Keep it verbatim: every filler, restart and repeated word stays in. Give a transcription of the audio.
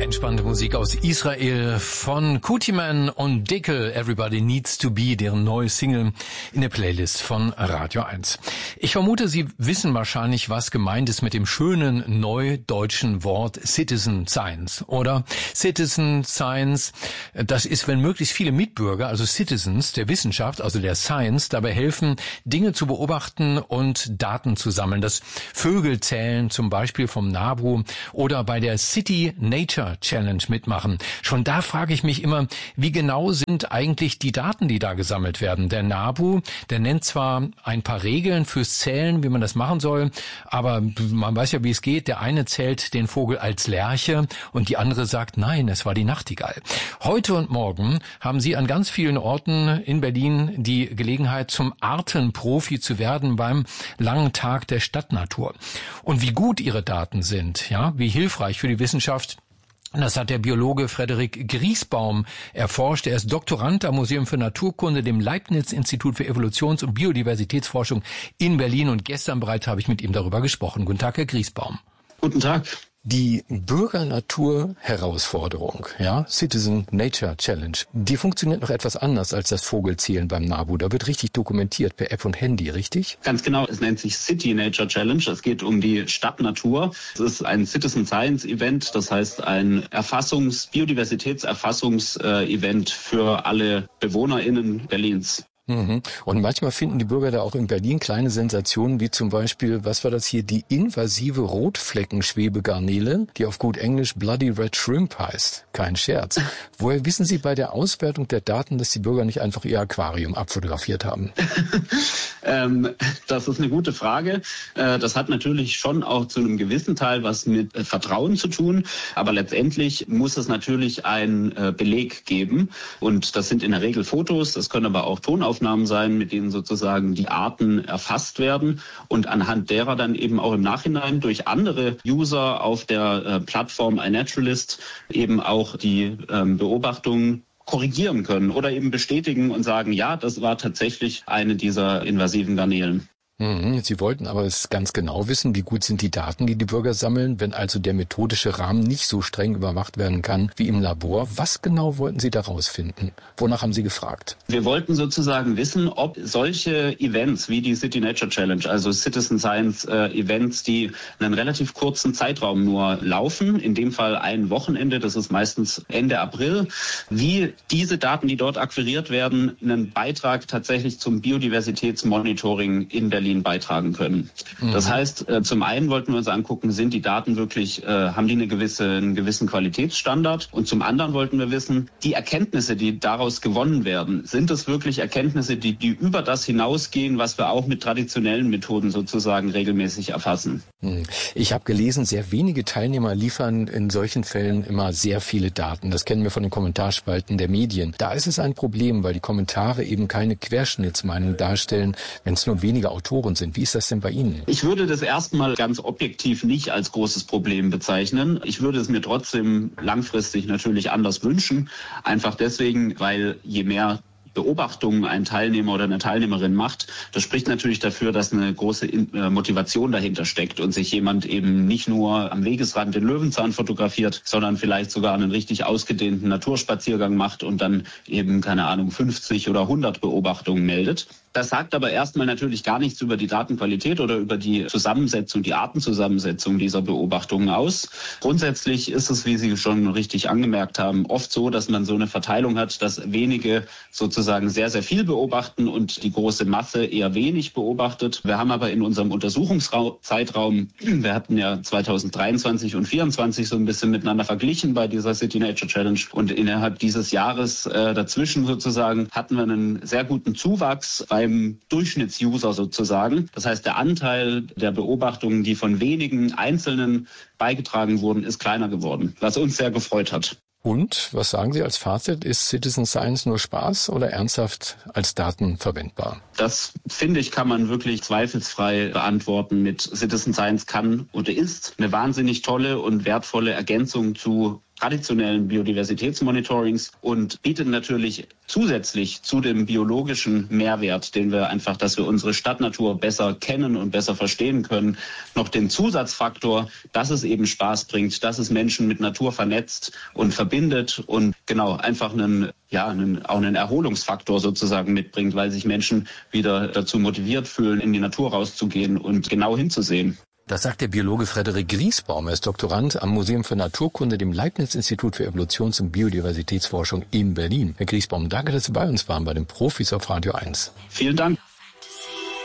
Entspannte Musik aus Israel von Kutiman und Dickel, Everybody Needs to Be, deren neue Single in der Playlist von Radio eins. Ich vermute, Sie wissen wahrscheinlich, was gemeint ist mit dem schönen neudeutschen Wort Citizen Science, oder? Citizen Science, das ist, wenn möglichst viele Mitbürger, also Citizens der Wissenschaft, also der Science, dabei helfen, Dinge zu beobachten und Daten zu sammeln. Das Vögelzählen zum Beispiel vom NABU oder bei der City Nature Challenge mitmachen. Schon da frage ich mich immer, wie genau sind eigentlich die Daten, die da gesammelt werden? Der NABU, der nennt zwar ein paar Regeln fürs Zählen, wie man das machen soll, aber man weiß ja, wie es geht. Der eine zählt den Vogel als Lerche und die andere sagt, nein, es war die Nachtigall. Heute und morgen haben Sie an ganz vielen Orten in Berlin die Gelegenheit, zum Artenprofi zu werden beim langen Tag der Stadtnatur. Und wie gut Ihre Daten sind, ja, wie hilfreich für die Wissenschaft, das hat der Biologe Frederik Griesbaum erforscht. Er ist Doktorand am Museum für Naturkunde, dem Leibniz-Institut für Evolutions- und Biodiversitätsforschung in Berlin. Und gestern bereits habe ich mit ihm darüber gesprochen. Guten Tag, Herr Griesbaum. Guten Tag. Die Bürger-Natur-Herausforderung, ja, Citizen Nature Challenge, die funktioniert noch etwas anders als das Vogelzählen beim NABU. Da wird richtig dokumentiert per App und Handy, richtig? Ganz genau. Es nennt sich City Nature Challenge. Es geht um die Stadtnatur. Es ist ein Citizen Science Event. Das heißt ein Erfassungs-, Biodiversitätserfassungs-Event für alle BewohnerInnen Berlins. Und manchmal finden die Bürger da auch in Berlin kleine Sensationen, wie zum Beispiel, was war das hier, die invasive Rotfleckenschwebegarnele, die auf gut Englisch Bloody Red Shrimp heißt. Kein Scherz. Woher wissen Sie bei der Auswertung der Daten, dass die Bürger nicht einfach ihr Aquarium abfotografiert haben? ähm, das ist eine gute Frage. Äh, das hat natürlich schon auch zu einem gewissen Teil was mit äh, Vertrauen zu tun. Aber letztendlich muss es natürlich einen äh, Beleg geben. Und das sind in der Regel Fotos, das können aber auch Tonaufnahmen sein, mit denen sozusagen die Arten erfasst werden und anhand derer dann eben auch im Nachhinein durch andere User auf der äh, Plattform iNaturalist eben auch die ähm, Beobachtungen korrigieren können oder eben bestätigen und sagen, ja, das war tatsächlich eine dieser invasiven Garnelen. Sie wollten aber es ganz genau wissen, wie gut sind die Daten, die die Bürger sammeln, wenn also der methodische Rahmen nicht so streng überwacht werden kann wie im Labor. Was genau wollten Sie da rausfinden? Wonach haben Sie gefragt? Wir wollten sozusagen wissen, ob solche Events wie die City Nature Challenge, also Citizen Science äh, Events, die einen relativ kurzen Zeitraum nur laufen, in dem Fall ein Wochenende, das ist meistens Ende April, wie diese Daten, die dort akquiriert werden, einen Beitrag tatsächlich zum Biodiversitätsmonitoring in Berlin beitragen können. Mhm. Das heißt, äh, zum einen wollten wir uns angucken, sind die Daten wirklich, äh, haben die eine gewisse, einen gewissen Qualitätsstandard? Und zum anderen wollten wir wissen, die Erkenntnisse, die daraus gewonnen werden, sind es wirklich Erkenntnisse, die, die über das hinausgehen, was wir auch mit traditionellen Methoden sozusagen regelmäßig erfassen? Ich habe gelesen, sehr wenige Teilnehmer liefern in solchen Fällen immer sehr viele Daten. Das kennen wir von den Kommentarspalten der Medien. Da ist es ein Problem, weil die Kommentare eben keine Querschnittsmeinung darstellen, wenn es nur wenige Autoren sind. Wie ist das denn bei Ihnen? Ich würde das erstmal ganz objektiv nicht als großes Problem bezeichnen. Ich würde es mir trotzdem langfristig natürlich anders wünschen. Einfach deswegen, weil je mehr Beobachtungen ein Teilnehmer oder eine Teilnehmerin macht, das spricht natürlich dafür, dass eine große Motivation dahinter steckt und sich jemand eben nicht nur am Wegesrand den Löwenzahn fotografiert, sondern vielleicht sogar einen richtig ausgedehnten Naturspaziergang macht und dann eben, keine Ahnung, fünfzig oder hundert Beobachtungen meldet. Das sagt aber erstmal natürlich gar nichts über die Datenqualität oder über die Zusammensetzung, die Artenzusammensetzung dieser Beobachtungen aus. Grundsätzlich ist es, wie Sie schon richtig angemerkt haben, oft so, dass man so eine Verteilung hat, dass wenige sozusagen sehr, sehr viel beobachten und die große Masse eher wenig beobachtet. Wir haben aber in unserem Untersuchungszeitraum, wir hatten ja zweitausenddreiundzwanzig und vierundzwanzig so ein bisschen miteinander verglichen bei dieser City Nature Challenge und innerhalb dieses Jahres äh, dazwischen sozusagen hatten wir einen sehr guten Zuwachs beim Durchschnittsuser sozusagen. Das heißt, der Anteil der Beobachtungen, die von wenigen Einzelnen beigetragen wurden, ist kleiner geworden, was uns sehr gefreut hat. Und, was sagen Sie als Fazit? Ist Citizen Science nur Spaß oder ernsthaft als Daten verwendbar? Das, finde ich, kann man wirklich zweifelsfrei beantworten mit Citizen Science kann oder ist eine wahnsinnig tolle und wertvolle Ergänzung zu traditionellen Biodiversitätsmonitorings und bietet natürlich zusätzlich zu dem biologischen Mehrwert, den wir einfach, dass wir unsere Stadtnatur besser kennen und besser verstehen können, noch den Zusatzfaktor, dass es eben Spaß bringt, dass es Menschen mit Natur vernetzt und verbindet und genau einfach einen, ja, einen, auch einen Erholungsfaktor sozusagen mitbringt, weil sich Menschen wieder dazu motiviert fühlen, in die Natur rauszugehen und genau hinzusehen. Das sagt der Biologe Frederik Griesbaum. Er ist Doktorand am Museum für Naturkunde, dem Leibniz-Institut für Evolutions- und Biodiversitätsforschung in Berlin. Herr Griesbaum, danke, dass Sie bei uns waren, bei den Profis auf Radio eins. Vielen Dank.